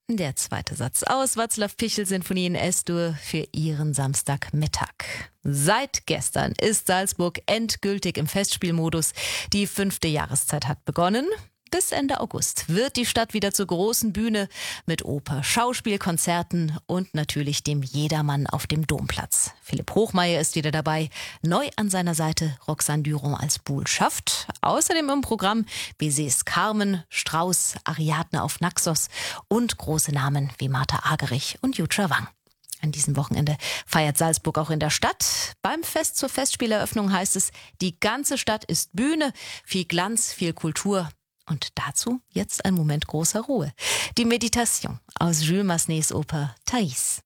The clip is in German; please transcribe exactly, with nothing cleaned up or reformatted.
Der zweite Satz aus Václav Pichel-Sinfonie in S-Dur für Ihren Samstagmittag. Seit gestern ist Salzburg endgültig im Festspielmodus. Die fünfte Jahreszeit hat begonnen. Bis Ende August wird die Stadt wieder zur großen Bühne mit Oper, Schauspiel, Konzerten und natürlich dem Jedermann auf dem Domplatz. Philipp Hochmeier ist wieder dabei. Neu an seiner Seite Roxane Duron als Buhlschaft. Außerdem im Programm Bizets Carmen, Strauss, Ariadne auf Naxos und große Namen wie Martha Argerich und Yucha Wang. An diesem Wochenende feiert Salzburg auch in der Stadt. Beim Fest zur Festspieleröffnung heißt es, die ganze Stadt ist Bühne, viel Glanz, viel Kultur. Und dazu jetzt ein Moment großer Ruhe. Die Meditation aus Jules Massenets Oper Thais.